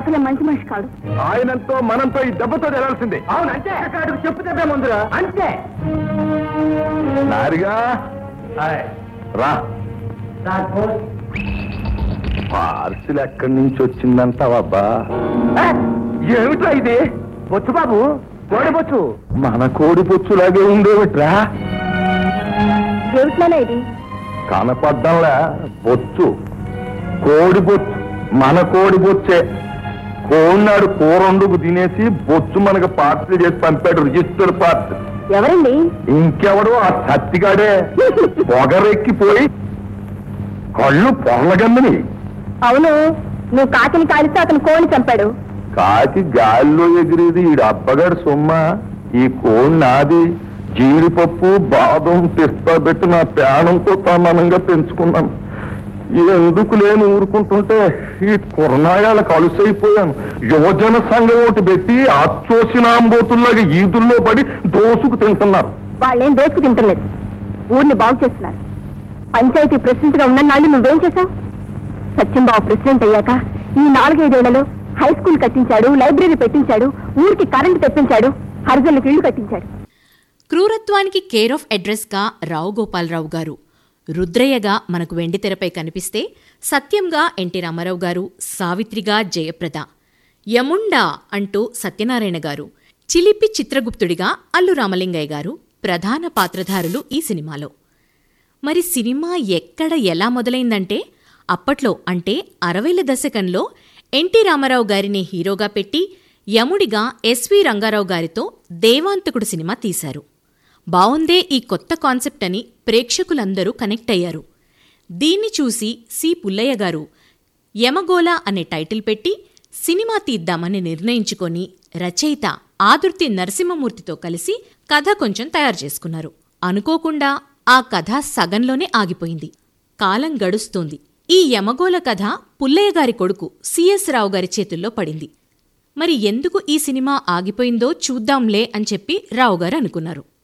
అసలు మంచి మనిషి కాదు. ఆయనంతో మనంతో ఈ దెబ్బతో తెలాల్సిందే. అవును అంతే. చెప్పు దెబ్బే ముందురా అంతే. నారిగా రా. పార్సిల్ ఎక్కడి నుంచి వచ్చిందంటావబ్బా? ఏమిట్రా ఇది? బొచ్చు బాబు, కోడి బొచ్చు. మన కోడి బొచ్చులాగే ఉండేవిట్రా. ఏమిట్లోనే ఇది కనపడ్డంలా బొచ్చు, కోడి బొచ్చు. మన కోడి బొచ్చే. కోడినాడు కూరండుకు తినేసి బొచ్చు మనకు పార్సిల్ చేసి పంపాడు. Register parcel. ఎవరండి? ఇంకెవడు ఆ సత్తిగాడే. పొగరెక్కిపోయి కళ్ళు పొరలగమ్మని. అవును, నువ్వు కాకిని కాలిస్తే అతను కోడిని చంపాడు. కాకి గాలిలో ఎగిరేది ఈ అబ్బగాడు సొమ్మ. ఈ కోడి నాది. జీడిపప్పు బాదం పిస్తా పెట్టి నా ప్రాణంతో సమానంగా పెంచుకున్నాను. ఎందుకు లేని ఊరుకుంటుంటే ఈ కుర్నాయాలకు అలుసైపోయాను. యువజన సంఘం ఒకటి పెట్టి అచ్చోసినాంబోతుల్లాగా ఈదుల్లో పడి దోసుకు తింటున్నారు. వాళ్ళేం దోసుకు తింటలేదు, ఊరిని బాగు చేస్తున్నారు. పంచాయతీ ప్రెసిడెంట్ గా ఉన్న నాళ్ళు నువ్వేం చేశావు? సత్యంబాబు ప్రెసిడెంట్ అయ్యాక ఈ 4-5 ఏళ్లలో హై స్కూల్ కట్టించాడు, లైబ్రరీ పెట్టించాడు, ఊరికి కరెంటు తెప్పించాడు, హరిజనులకు ఇళ్లు కట్టించాడు. క్రూరత్వానికి కేర్ ఆఫ్ అడ్రస్ గా రావు గోపాలరావు గారు, రుద్రయ్యగా మనకు వెండితెరపై కనిపిస్తే సత్యంగా ఎన్టీ రామారావు గారు, సావిత్రిగా జయప్రద, యముండా అంటూ సత్యనారాయణ గారు, చిలిపి చిత్రగుప్తుడిగా అల్లు రామలింగయ్య గారు ప్రధాన పాత్రధారులు ఈ సినిమాలో. మరి సినిమా ఎక్కడ ఎలా మొదలైందంటే అప్పట్లో అంటే 60ల దశకంలో ఎన్టీ రామారావు గారిని హీరోగా పెట్టి యముడిగా ఎస్వి రంగారావు గారితో దేవాంతకుడు సినిమా తీశారు. బావుందే ఈ కొత్త కాన్సెప్ట్ అని ప్రేక్షకులందరూ కనెక్ట్ అయ్యారు. దీన్ని చూసి సి పుల్లయ్య గారు యమగోళ అనే టైటిల్ పెట్టి సినిమా తీద్దామని నిర్ణయించుకొని రచయిత ఆదుర్తి నరసింహమూర్తితో కలిసి కథ కొంచెం తయారు చేసుకున్నారు. అనుకోకుండా ఆ కథ సగంలోనే ఆగిపోయింది. కాలం గడుస్తోంది. ఈ యమగోళ కథ పుల్లయ్య గారి కొడుకు సిఎస్ రావు గారి చేతుల్లో పడింది. మరి ఎందుకు ఈ సినిమా ఆగిపోయిందో చూద్దాంలే అని చెప్పి రావు గారు అనుకున్నారు.